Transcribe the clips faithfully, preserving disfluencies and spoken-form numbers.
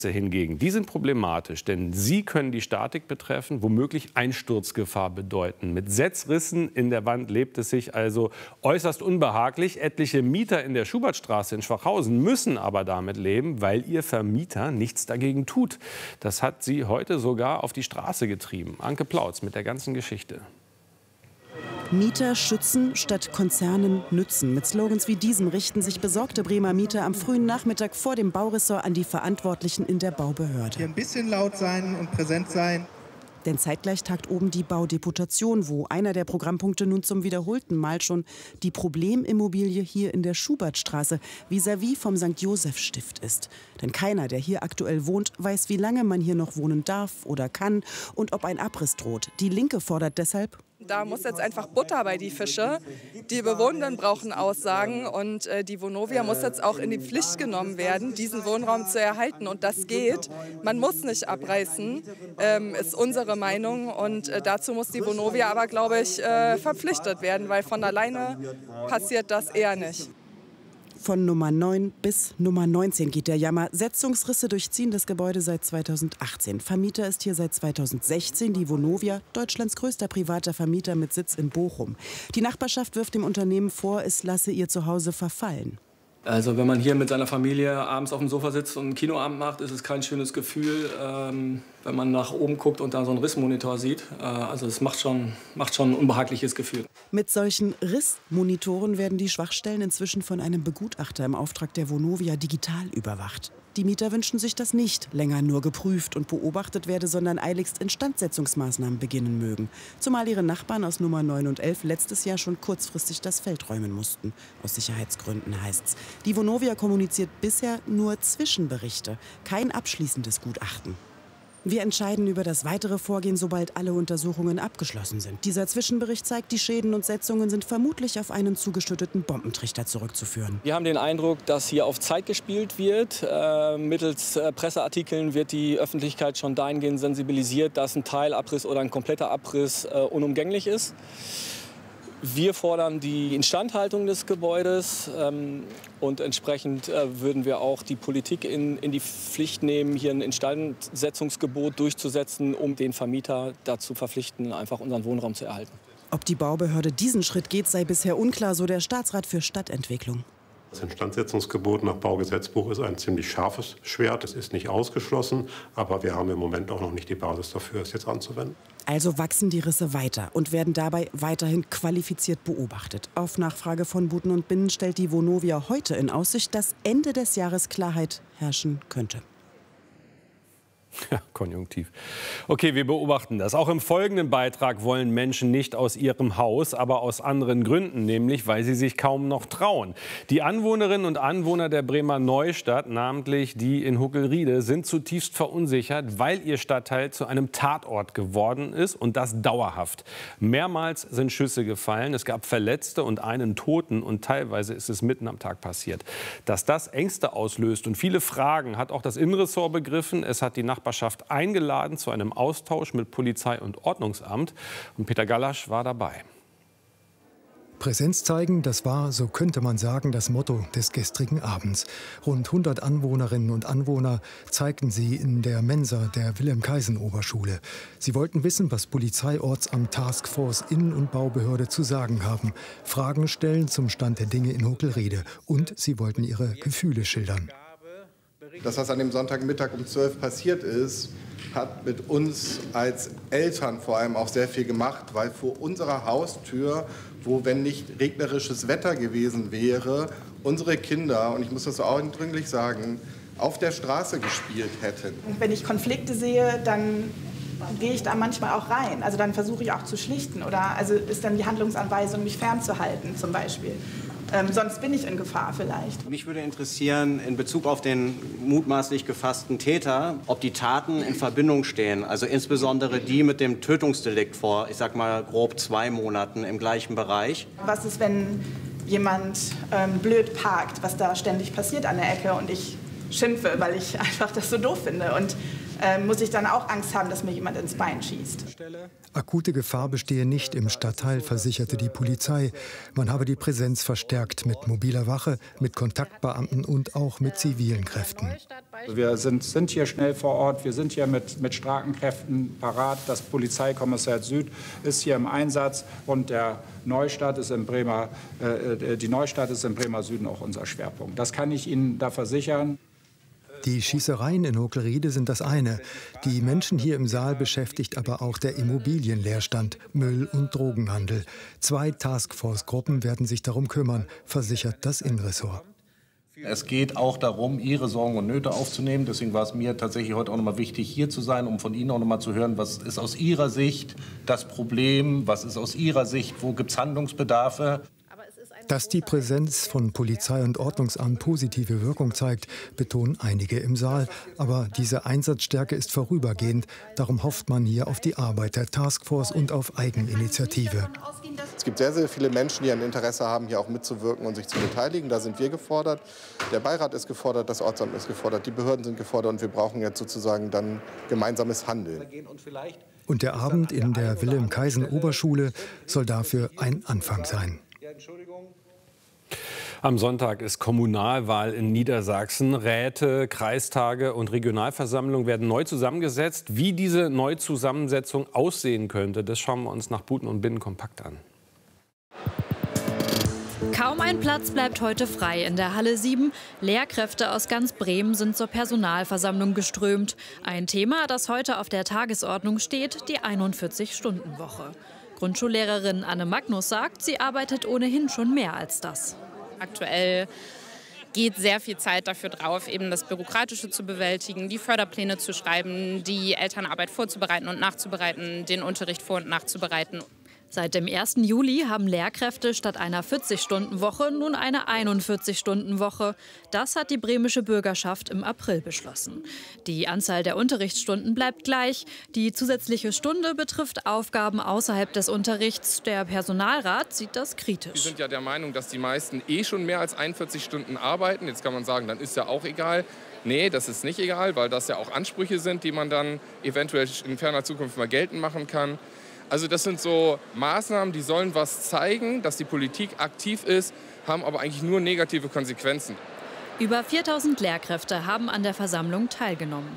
hingegen, die sind problematisch, denn sie können die Statik betreffen, womöglich Einsturzgefahr bedeuten. Mit Setzrissen in der Wand lebt es sich also äußerst unbehaglich. Etliche Mieter in der Schubertstraße in Schwachhausen müssen aber damit leben, weil ihr Vermieter nichts dagegen tut. Das hat sie heute sogar auf die Straße getrieben. Anke Plautz mit der ganzen Geschichte. Mieter schützen statt Konzernen nützen. Mit Slogans wie diesem richten sich besorgte Bremer Mieter am frühen Nachmittag vor dem Bauressort an die Verantwortlichen in der Baubehörde. Hier ein bisschen laut sein und präsent sein. Denn zeitgleich tagt oben die Baudeputation, wo einer der Programmpunkte nun zum wiederholten Mal schon die Problemimmobilie hier in der Schubertstraße vis-à-vis vom Sankt Joseph Stift ist. Denn keiner, der hier aktuell wohnt, weiß, wie lange man hier noch wohnen darf oder kann und ob ein Abriss droht. Die Linke fordert deshalb: Da muss jetzt einfach Butter bei die Fische. Die Bewohnenden brauchen Aussagen und äh, die Vonovia muss jetzt auch in die Pflicht genommen werden, diesen Wohnraum zu erhalten. Und das geht. Man muss nicht abreißen, ähm, ist unsere Meinung. Und äh, dazu muss die Vonovia aber, glaube ich, äh, verpflichtet werden, weil von alleine passiert das eher nicht. Von Nummer neun bis Nummer neunzehn geht der Jammer. Setzungsrisse durchziehen das Gebäude seit zweitausendachtzehn. Vermieter ist hier seit zweitausendsechzehn die Vonovia, Deutschlands größter privater Vermieter mit Sitz in Bochum. Die Nachbarschaft wirft dem Unternehmen vor, es lasse ihr Zuhause verfallen. Also wenn man hier mit seiner Familie abends auf dem Sofa sitzt und einen Kinoabend macht, ist es kein schönes Gefühl, ähm, wenn man nach oben guckt und da so einen Rissmonitor sieht. Äh, also es macht schon, macht schon ein unbehagliches Gefühl. Mit solchen Rissmonitoren werden die Schwachstellen inzwischen von einem Begutachter im Auftrag der Vonovia digital überwacht. Die Mieter wünschen sich, dass nicht länger nur geprüft und beobachtet werde, sondern eiligst Instandsetzungsmaßnahmen beginnen mögen. Zumal ihre Nachbarn aus Nummer neun und elf letztes Jahr schon kurzfristig das Feld räumen mussten. Aus Sicherheitsgründen heißt's. Die Vonovia kommuniziert bisher nur Zwischenberichte, kein abschließendes Gutachten. Wir entscheiden über das weitere Vorgehen, sobald alle Untersuchungen abgeschlossen sind. Dieser Zwischenbericht zeigt, die Schäden und Setzungen sind vermutlich auf einen zugeschütteten Bombentrichter zurückzuführen. Wir haben den Eindruck, dass hier auf Zeit gespielt wird. Äh, mittels äh, Presseartikeln wird die Öffentlichkeit schon dahingehend sensibilisiert, dass ein Teilabriss oder ein kompletter Abriss äh, unumgänglich ist. Wir fordern die Instandhaltung des Gebäudes ähm, und entsprechend äh, würden wir auch die Politik in, in die Pflicht nehmen, hier ein Instandsetzungsgebot durchzusetzen, um den Vermieter dazu verpflichten, einfach unseren Wohnraum zu erhalten. Ob die Baubehörde diesen Schritt geht, sei bisher unklar, so der Staatsrat für Stadtentwicklung. Das Instandsetzungsgebot nach Baugesetzbuch ist ein ziemlich scharfes Schwert. Es ist nicht ausgeschlossen, aber wir haben im Moment auch noch nicht die Basis dafür, es jetzt anzuwenden. Also wachsen die Risse weiter und werden dabei weiterhin qualifiziert beobachtet. Auf Nachfrage von Buten und Binnen stellt die Vonovia heute in Aussicht, dass Ende des Jahres Klarheit herrschen könnte. Ja, konjunktiv. Okay, wir beobachten das. Auch im folgenden Beitrag wollen Menschen nicht aus ihrem Haus, aber aus anderen Gründen, nämlich weil sie sich kaum noch trauen. Die Anwohnerinnen und Anwohner der Bremer Neustadt, namentlich die in Huckelriede, sind zutiefst verunsichert, weil ihr Stadtteil zu einem Tatort geworden ist und das dauerhaft. Mehrmals sind Schüsse gefallen, es gab Verletzte und einen Toten und teilweise ist es mitten am Tag passiert. Dass das Ängste auslöst und viele Fragen, hat auch das Innenressort begriffen. Es hat die Nachbarschaft eingeladen zu einem Austausch mit Polizei und Ordnungsamt. Und Peter Gallasch war dabei. Präsenz zeigen, das war, so könnte man sagen, das Motto des gestrigen Abends. Rund hundert Anwohnerinnen und Anwohner zeigten sie in der Mensa der Wilhelm-Kaisen-Oberschule. Sie wollten wissen, was Polizeiortsamt, Taskforce, Innen- und Baubehörde zu sagen haben, Fragen stellen zum Stand der Dinge in Huckelriede und sie wollten ihre Gefühle schildern. Das, was an dem Sonntagmittag um zwölf passiert ist, hat mit uns als Eltern vor allem auch sehr viel gemacht, weil vor unserer Haustür, wo, wenn nicht regnerisches Wetter gewesen wäre, unsere Kinder, und ich muss das so eindringlich sagen, auf der Straße gespielt hätten. Wenn ich Konflikte sehe, dann gehe ich da manchmal auch rein. Also dann versuche ich auch zu schlichten. Oder also ist dann die Handlungsanweisung, mich fernzuhalten zum Beispiel. Ähm, sonst bin ich in Gefahr vielleicht. Mich würde interessieren, in Bezug auf den mutmaßlich gefassten Täter, ob die Taten in Verbindung stehen. Also insbesondere die mit dem Tötungsdelikt vor, ich sag mal, grob zwei Monaten im gleichen Bereich. Was ist, wenn jemand ähm, blöd parkt, was da ständig passiert an der Ecke und ich schimpfe, weil ich einfach das so doof finde. Und äh, muss ich dann auch Angst haben, dass mir jemand ins Bein schießt. Akute Gefahr bestehe nicht im Stadtteil, versicherte die Polizei. Man habe die Präsenz verstärkt mit mobiler Wache, mit Kontaktbeamten und auch mit zivilen Kräften. Wir sind, sind hier schnell vor Ort, wir sind hier mit, mit starken Kräften parat. Das Polizeikommissariat Süd ist hier im Einsatz und der Neustadt ist im Bremer, äh, die Neustadt ist im Bremer Süden auch unser Schwerpunkt. Das kann ich Ihnen da versichern. Die Schießereien in Hokelriede sind das eine. Die Menschen hier im Saal beschäftigt aber auch der Immobilienleerstand, Müll- und Drogenhandel. Zwei Taskforce-Gruppen werden sich darum kümmern, versichert das Innenressort. Es geht auch darum, Ihre Sorgen und Nöte aufzunehmen. Deswegen war es mir tatsächlich heute auch noch mal wichtig, hier zu sein, um von Ihnen auch noch mal zu hören, was ist aus Ihrer Sicht das Problem, was ist aus Ihrer Sicht, wo gibt es Handlungsbedarfe. Dass die Präsenz von Polizei und Ordnungsamt positive Wirkung zeigt, betonen einige im Saal. Aber diese Einsatzstärke ist vorübergehend. Darum hofft man hier auf die Arbeit der Taskforce und auf Eigeninitiative. Es gibt sehr, sehr viele Menschen, die ein Interesse haben, hier auch mitzuwirken und sich zu beteiligen. Da sind wir gefordert. Der Beirat ist gefordert, das Ortsamt ist gefordert, die Behörden sind gefordert. Und wir brauchen jetzt sozusagen dann gemeinsames Handeln. Und der Abend in der Wilhelm-Kaisen-Oberschule soll dafür ein Anfang sein. Am Sonntag ist Kommunalwahl in Niedersachsen. Räte, Kreistage und Regionalversammlungen werden neu zusammengesetzt. Wie diese Neuzusammensetzung aussehen könnte, das schauen wir uns nach Buten und Binnen kompakt an. Kaum ein Platz bleibt heute frei in der Halle sieben. Lehrkräfte aus ganz Bremen sind zur Personalversammlung geströmt. Ein Thema, das heute auf der Tagesordnung steht, die einundvierzig-Stunden-Woche. Grundschullehrerin Anne Magnus sagt, sie arbeitet ohnehin schon mehr als das. Aktuell geht sehr viel Zeit dafür drauf, eben das Bürokratische zu bewältigen, die Förderpläne zu schreiben, die Elternarbeit vorzubereiten und nachzubereiten, den Unterricht vor- und nachzubereiten. Seit dem ersten Juli haben Lehrkräfte statt einer vierzig-Stunden-Woche nun eine einundvierzig-Stunden-Woche. Das hat die bremische Bürgerschaft im April beschlossen. Die Anzahl der Unterrichtsstunden bleibt gleich. Die zusätzliche Stunde betrifft Aufgaben außerhalb des Unterrichts. Der Personalrat sieht das kritisch. Wir sind ja der Meinung, dass die meisten eh schon mehr als einundvierzig Stunden arbeiten. Jetzt kann man sagen, dann ist ja auch egal. Nee, das ist nicht egal, weil das ja auch Ansprüche sind, die man dann eventuell in ferner Zukunft mal geltend machen kann. Also das sind so Maßnahmen, die sollen was zeigen, dass die Politik aktiv ist, haben aber eigentlich nur negative Konsequenzen. Über viertausend Lehrkräfte haben an der Versammlung teilgenommen.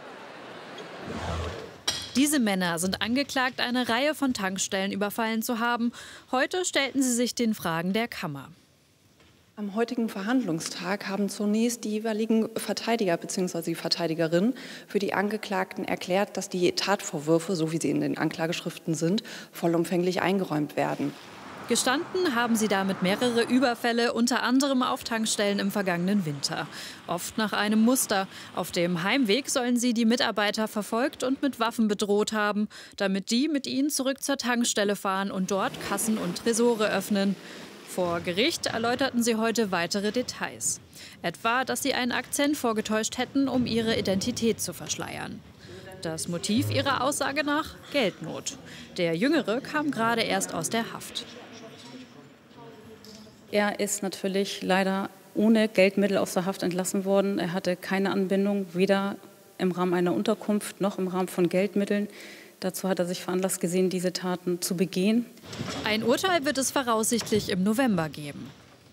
Diese Männer sind angeklagt, eine Reihe von Tankstellen überfallen zu haben. Heute stellten sie sich den Fragen der Kammer. Am heutigen Verhandlungstag haben zunächst die jeweiligen Verteidiger bzw. die Verteidigerin für die Angeklagten erklärt, dass die Tatvorwürfe, so wie sie in den Anklageschriften sind, vollumfänglich eingeräumt werden. Gestanden haben sie damit mehrere Überfälle, unter anderem auf Tankstellen im vergangenen Winter. Oft nach einem Muster. Auf dem Heimweg sollen sie die Mitarbeiter verfolgt und mit Waffen bedroht haben, damit die mit ihnen zurück zur Tankstelle fahren und dort Kassen und Tresore öffnen. Vor Gericht erläuterten sie heute weitere Details. Etwa, dass sie einen Akzent vorgetäuscht hätten, um ihre Identität zu verschleiern. Das Motiv ihrer Aussage nach? Geldnot. Der Jüngere kam gerade erst aus der Haft. Er ist natürlich leider ohne Geldmittel aus der Haft entlassen worden. Er hatte keine Anbindung, weder im Rahmen einer Unterkunft noch im Rahmen von Geldmitteln. Dazu hat er sich veranlasst gesehen, diese Taten zu begehen. Ein Urteil wird es voraussichtlich im November geben.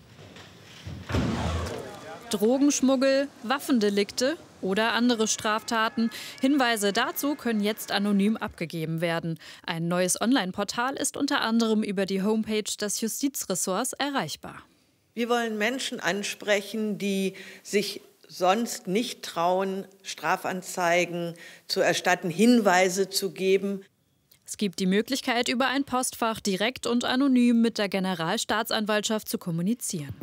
Drogenschmuggel, Waffendelikte oder andere Straftaten. Hinweise dazu können jetzt anonym abgegeben werden. Ein neues Online-Portal ist unter anderem über die Homepage des Justizressorts erreichbar. Wir wollen Menschen ansprechen, die sich sonst nicht trauen, Strafanzeigen zu erstatten, Hinweise zu geben. Es gibt die Möglichkeit, über ein Postfach direkt und anonym mit der Generalstaatsanwaltschaft zu kommunizieren.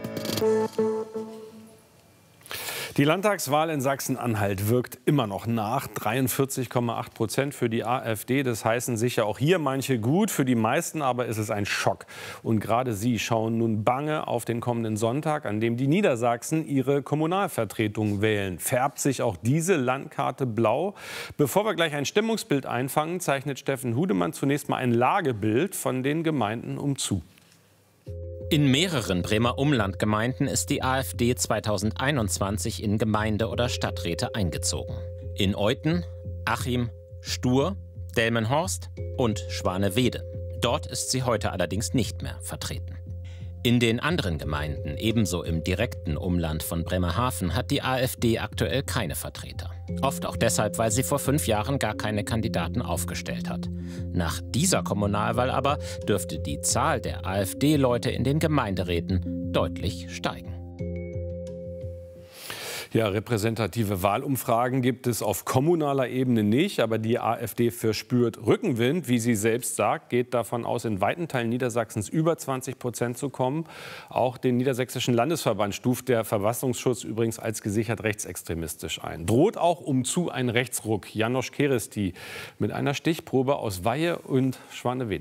Die Landtagswahl in Sachsen-Anhalt wirkt immer noch nach. dreiundvierzig Komma acht Prozent für die AfD. Das heißen sicher auch hier manche gut. Für die meisten aber ist es ein Schock. Und gerade sie schauen nun bange auf den kommenden Sonntag, an dem die Niedersachsen ihre Kommunalvertretung wählen. Färbt sich auch diese Landkarte blau? Bevor wir gleich ein Stimmungsbild einfangen, zeichnet Steffen Hudemann zunächst mal ein Lagebild von den Gemeinden umzu. In mehreren Bremer Umlandgemeinden ist die AfD zweitausendeinundzwanzig in Gemeinde- oder Stadträte eingezogen. In Euthen, Achim, Stur, Delmenhorst und Schwanewede. Dort ist sie heute allerdings nicht mehr vertreten. In den anderen Gemeinden, ebenso im direkten Umland von Bremerhaven, hat die AfD aktuell keine Vertreter. Oft auch deshalb, weil sie vor fünf Jahren gar keine Kandidaten aufgestellt hat. Nach dieser Kommunalwahl aber dürfte die Zahl der AfD-Leute in den Gemeinderäten deutlich steigen. Ja, repräsentative Wahlumfragen gibt es auf kommunaler Ebene nicht, aber die AfD verspürt Rückenwind. Wie sie selbst sagt, geht davon aus, in weiten Teilen Niedersachsens über zwanzig Prozent zu kommen. Auch den Niedersächsischen Landesverband stuft der Verfassungsschutz übrigens als gesichert rechtsextremistisch ein. Droht auch umzu ein Rechtsruck. Janosch Keresti mit einer Stichprobe aus Weihe und Schwanewede.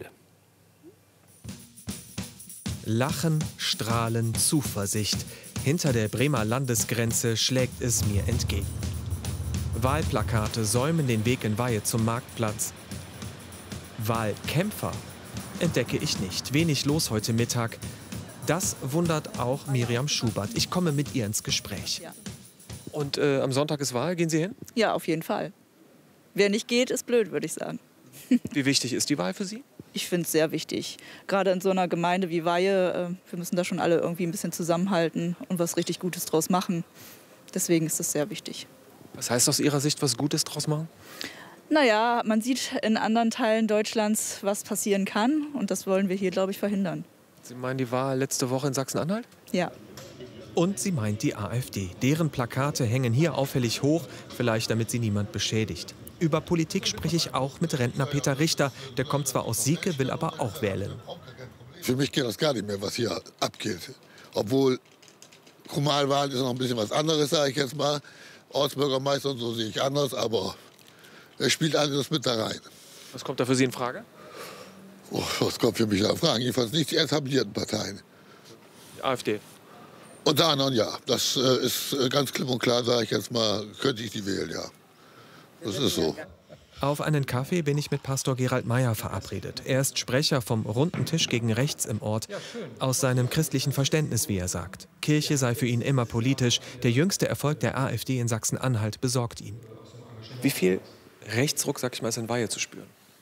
Lachen, Strahlen, Zuversicht. Hinter der Bremer Landesgrenze schlägt es mir entgegen. Wahlplakate säumen den Weg in Weihe zum Marktplatz. Wahlkämpfer entdecke ich nicht. Wenig los heute Mittag. Das wundert auch Miriam Schubert. Ich komme mit ihr ins Gespräch. Ja. Und äh, am Sonntag ist Wahl. Gehen Sie hin? Ja, auf jeden Fall. Wer nicht geht, ist blöd, würde ich sagen. Wie wichtig ist die Wahl für Sie? Ich finde es sehr wichtig. Gerade in so einer Gemeinde wie Weihe, äh, wir müssen da schon alle irgendwie ein bisschen zusammenhalten und was richtig Gutes draus machen. Deswegen ist es sehr wichtig. Was heißt aus Ihrer Sicht, was Gutes draus machen? Naja, man sieht in anderen Teilen Deutschlands, was passieren kann. Und das wollen wir hier, glaube ich, verhindern. Sie meinen die Wahl letzte Woche in Sachsen-Anhalt? Ja. Und sie meint die AfD. Deren Plakate hängen hier auffällig hoch, vielleicht damit sie niemand beschädigt. Über Politik spreche ich auch mit Rentner Peter Richter. Der kommt zwar aus Sieke, will aber auch wählen. Für mich geht das gar nicht mehr, was hier abgeht. Obwohl Kommunalwahlen ist noch ein bisschen was anderes, sage ich jetzt mal. Ortsbürgermeister und so sehe ich anders, aber es spielt alles mit da rein. Was kommt da für Sie in Frage? Oh, was kommt für mich da in Frage? Jedenfalls nicht die etablierten Parteien. Die AfD? Unter anderem ja. Das äh, ist äh, ganz klipp und klar, sage ich jetzt mal, könnte ich die wählen, ja. Das ist so. Auf einen Kaffee bin ich mit Pastor Gerald Meyer verabredet. Er ist Sprecher vom Runden Tisch gegen Rechts im Ort. Aus seinem christlichen Verständnis, wie er sagt. Kirche sei für ihn immer politisch. Der jüngste Erfolg der AfD in Sachsen-Anhalt besorgt ihn. Wie viel Rechtsruck, sag ich mal, ist in Weihe zu spüren?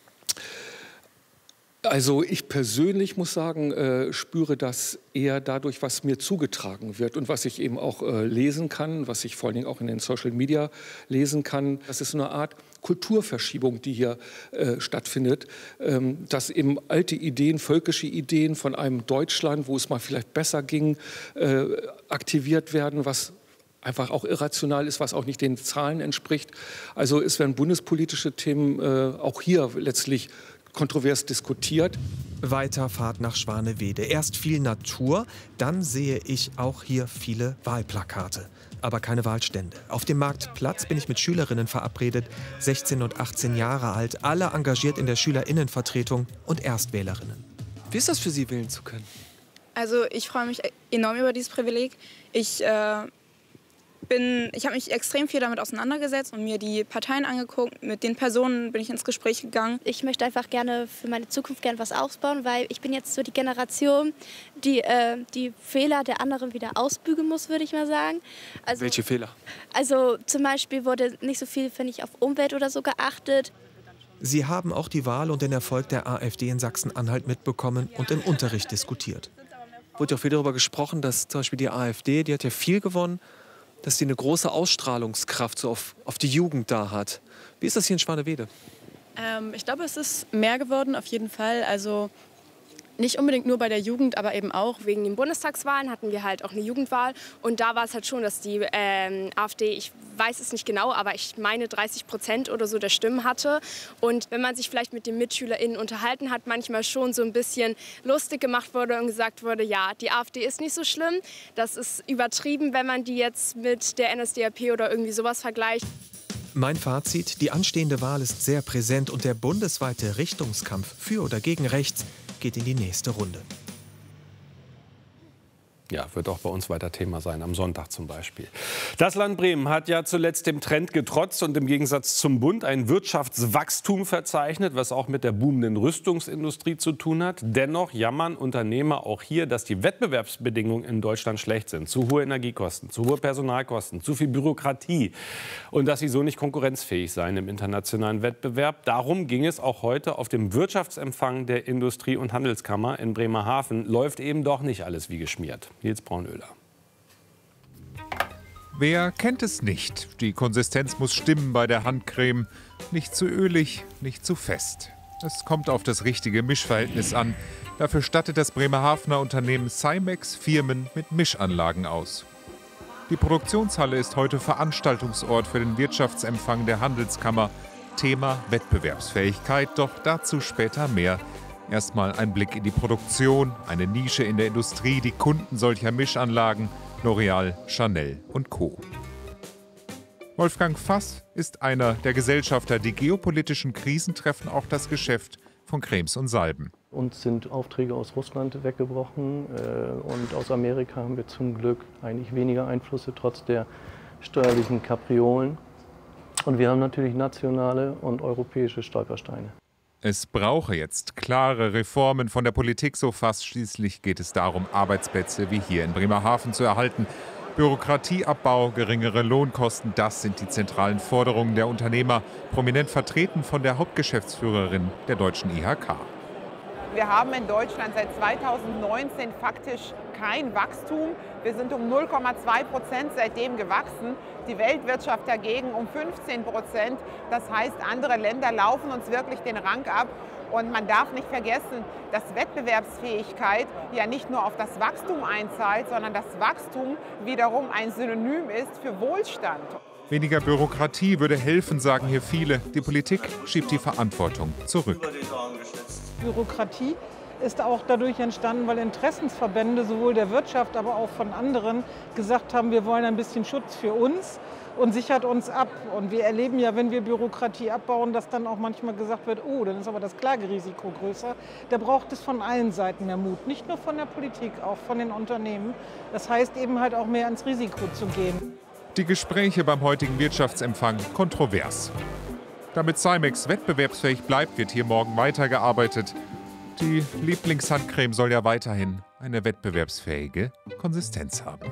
Also ich persönlich muss sagen, äh, spüre das eher dadurch, was mir zugetragen wird und was ich eben auch äh, lesen kann, was ich vor allen Dingen auch in den Social Media lesen kann. Das ist so eine Art Kulturverschiebung, die hier äh, stattfindet, ähm, dass eben alte Ideen, völkische Ideen von einem Deutschland, wo es mal vielleicht besser ging, äh, aktiviert werden, was einfach auch irrational ist, was auch nicht den Zahlen entspricht. Also es werden bundespolitische Themen äh, auch hier letztlich kontrovers diskutiert. Weiter Fahrt nach Schwanewede. Erst viel Natur, dann sehe ich auch hier viele Wahlplakate. Aber keine Wahlstände. Auf dem Marktplatz bin ich mit Schülerinnen verabredet, sechzehn und achtzehn Jahre alt, alle engagiert in der Schülerinnenvertretung und Erstwählerinnen. Wie ist das für Sie, wählen zu können? Also ich freue mich enorm über dieses Privileg. Ich äh Bin, ich habe mich extrem viel damit auseinandergesetzt und mir die Parteien angeguckt. Mit den Personen bin ich ins Gespräch gegangen. Ich möchte einfach gerne für meine Zukunft gerne was ausbauen, weil ich bin jetzt so die Generation, die äh, die Fehler der anderen wieder ausbügeln muss, würde ich mal sagen. Also, Welche Fehler? Also zum Beispiel wurde nicht so viel, finde ich, auf Umwelt oder so geachtet. Sie haben auch die Wahl und den Erfolg der AfD in Sachsen-Anhalt mitbekommen und im Unterricht diskutiert. Wurde ja auch viel darüber gesprochen, dass zum Beispiel die AfD, die hat ja viel gewonnen, dass sie eine große Ausstrahlungskraft so auf, auf die Jugend da hat. Wie ist das hier in Schwanewede? Ähm, ich glaube, es ist mehr geworden, auf jeden Fall. Also nicht unbedingt nur bei der Jugend, aber eben auch wegen den Bundestagswahlen hatten wir halt auch eine Jugendwahl. Und da war es halt schon, dass die ähm, AfD, ich weiß es nicht genau, aber ich meine dreißig Prozent oder so der Stimmen hatte. Und wenn man sich vielleicht mit den MitschülerInnen unterhalten hat, manchmal schon so ein bisschen lustig gemacht wurde und gesagt wurde, ja, die AfD ist nicht so schlimm. Das ist übertrieben, wenn man die jetzt mit der N S D A P oder irgendwie sowas vergleicht. Mein Fazit, die anstehende Wahl ist sehr präsent und der bundesweite Richtungskampf für oder gegen rechts geht in die nächste Runde. Ja, wird auch bei uns weiter Thema sein, am Sonntag zum Beispiel. Das Land Bremen hat ja zuletzt dem Trend getrotzt und im Gegensatz zum Bund ein Wirtschaftswachstum verzeichnet, was auch mit der boomenden Rüstungsindustrie zu tun hat. Dennoch jammern Unternehmer auch hier, dass die Wettbewerbsbedingungen in Deutschland schlecht sind. Zu hohe Energiekosten, zu hohe Personalkosten, zu viel Bürokratie und dass sie so nicht konkurrenzfähig seien im internationalen Wettbewerb. Darum ging es auch heute auf dem Wirtschaftsempfang der Industrie- und Handelskammer in Bremerhaven. Läuft eben doch nicht alles wie geschmiert. Nils Braunöhler. Wer kennt es nicht? Die Konsistenz muss stimmen bei der Handcreme. Nicht zu ölig, nicht zu fest. Es kommt auf das richtige Mischverhältnis an. Dafür stattet das Bremerhavener Unternehmen Cymex Firmen mit Mischanlagen aus. Die Produktionshalle ist heute Veranstaltungsort für den Wirtschaftsempfang der Handelskammer. Thema Wettbewerbsfähigkeit, doch dazu später mehr. Erstmal ein Blick in die Produktion, eine Nische in der Industrie, die Kunden solcher Mischanlagen, L'Oréal, Chanel und Co. Wolfgang Fass ist einer der Gesellschafter. Die geopolitischen Krisen treffen auch das Geschäft von Cremes und Salben. Uns sind Aufträge aus Russland weggebrochen und aus Amerika haben wir zum Glück eigentlich weniger Einflüsse, trotz der steuerlichen Kapriolen. Und wir haben natürlich nationale und europäische Stolpersteine. Es brauche jetzt klare Reformen von der Politik, so Fass. Schließlich geht es darum, Arbeitsplätze wie hier in Bremerhaven zu erhalten. Bürokratieabbau, geringere Lohnkosten, das sind die zentralen Forderungen der Unternehmer, prominent vertreten von der Hauptgeschäftsführerin der deutschen I H K. Wir haben in Deutschland seit zweitausendneunzehn faktisch kein Wachstum. Wir sind um null Komma zwei Prozent seitdem gewachsen. Die Weltwirtschaft dagegen um fünfzehn Prozent. Das heißt, andere Länder laufen uns wirklich den Rang ab. Und man darf nicht vergessen, dass Wettbewerbsfähigkeit ja nicht nur auf das Wachstum einzahlt, sondern das Wachstum wiederum ein Synonym ist für Wohlstand. Weniger Bürokratie würde helfen, sagen hier viele. Die Politik schiebt die Verantwortung zurück. Bürokratie ist auch dadurch entstanden, weil Interessensverbände sowohl der Wirtschaft, aber auch von anderen gesagt haben, wir wollen ein bisschen Schutz für uns und sichert uns ab. Und wir erleben ja, wenn wir Bürokratie abbauen, dass dann auch manchmal gesagt wird, oh, dann ist aber das Klagerisiko größer. Da braucht es von allen Seiten mehr Mut, nicht nur von der Politik, auch von den Unternehmen. Das heißt eben halt auch mehr ins Risiko zu gehen. Die Gespräche beim heutigen Wirtschaftsempfang kontrovers. Damit Cymex wettbewerbsfähig bleibt, wird hier morgen weitergearbeitet. Die Lieblingshandcreme soll ja weiterhin eine wettbewerbsfähige Konsistenz haben.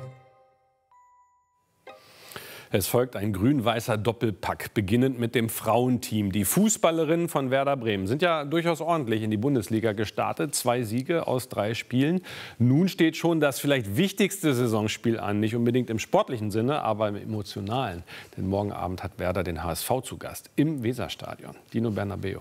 Es folgt ein grün-weißer Doppelpack, beginnend mit dem Frauenteam. Die Fußballerinnen von Werder Bremen sind ja durchaus ordentlich in die Bundesliga gestartet. Zwei Siege aus drei Spielen. Nun steht schon das vielleicht wichtigste Saisonspiel an. Nicht unbedingt im sportlichen Sinne, aber im emotionalen. Denn morgen Abend hat Werder den H S V zu Gast im Weserstadion. Dino Bernabeu.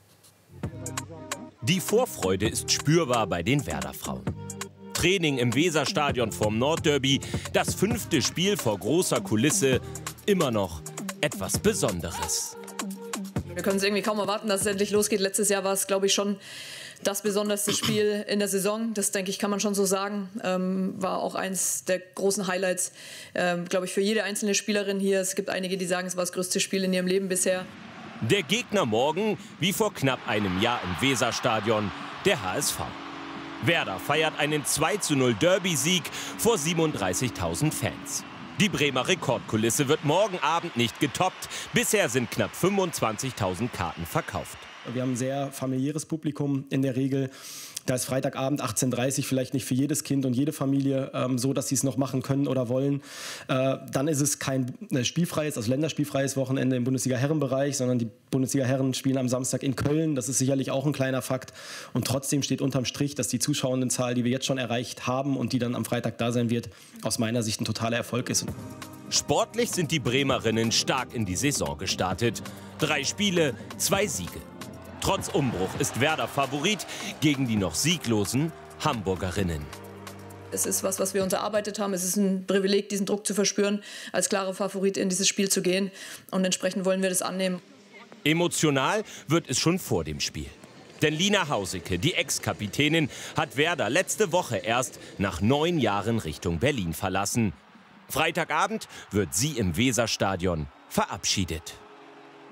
Die Vorfreude ist spürbar bei den Werder-Frauen. Training im Weserstadion vorm Nordderby, das fünfte Spiel vor großer Kulisse, immer noch etwas Besonderes. Wir können es irgendwie kaum erwarten, dass es endlich losgeht. Letztes Jahr war es, glaube ich, schon das besonderste Spiel in der Saison. Das, denke ich, kann man schon so sagen. Ähm, war auch eins der großen Highlights, ähm, glaube ich, für jede einzelne Spielerin hier. Es gibt einige, die sagen, es war das größte Spiel in ihrem Leben bisher. Der Gegner morgen, wie vor knapp einem Jahr im Weserstadion, der H S V. Werder feiert einen zwei zu null Derby-Sieg vor siebenunddreißigtausend Fans. Die Bremer Rekordkulisse wird morgen Abend nicht getoppt. Bisher sind knapp fünfundzwanzigtausend Karten verkauft. Wir haben ein sehr familiäres Publikum in der Regel. Da ist Freitagabend achtzehn Uhr dreißig vielleicht nicht für jedes Kind und jede Familie ähm, so, dass sie es noch machen können oder wollen. Äh, dann ist es kein äh, spielfreies, also länderspielfreies Wochenende im Bundesliga-Herren-Bereich, sondern die Bundesliga-Herren spielen am Samstag in Köln. Das ist sicherlich auch ein kleiner Fakt. Und trotzdem steht unterm Strich, dass die Zuschauendenzahl, die wir jetzt schon erreicht haben und die dann am Freitag da sein wird, aus meiner Sicht ein totaler Erfolg ist. Sportlich sind die Bremerinnen stark in die Saison gestartet. Drei Spiele, zwei Siege. Trotz Umbruch ist Werder Favorit gegen die noch sieglosen Hamburgerinnen. Es ist was, was wir uns erarbeitet haben. Es ist ein Privileg, diesen Druck zu verspüren, als klare Favorit in dieses Spiel zu gehen. Und entsprechend wollen wir das annehmen. Emotional wird es schon vor dem Spiel. Denn Lina Hausicke, die Ex-Kapitänin, hat Werder letzte Woche erst nach neun Jahren Richtung Berlin verlassen. Freitagabend wird sie im Weserstadion verabschiedet.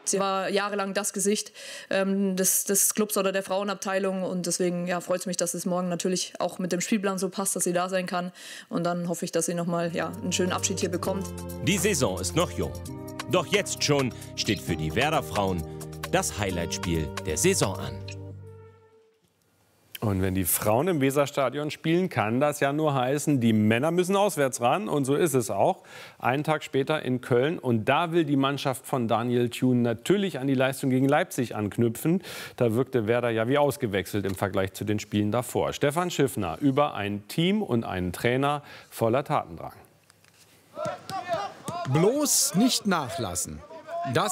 Sie war jahrelang das Gesicht ähm, des, des Clubs oder der Frauenabteilung. Und deswegen ja, freut es mich, dass es morgen natürlich auch mit dem Spielplan so passt, dass sie da sein kann. Und dann hoffe ich, dass sie noch mal ja, einen schönen Abschied hier bekommt. Die Saison ist noch jung. Doch jetzt schon steht für die Werder-Frauen das Highlightspiel der Saison an. Und wenn die Frauen im Weserstadion spielen, kann das ja nur heißen, die Männer müssen auswärts ran. Und so ist es auch. Einen Tag später in Köln. Und da will die Mannschaft von Daniel Thune natürlich an die Leistung gegen Leipzig anknüpfen. Da wirkte Werder ja wie ausgewechselt im Vergleich zu den Spielen davor. Stefan Schiffner über ein Team und einen Trainer voller Tatendrang. Bloß nicht nachlassen. Das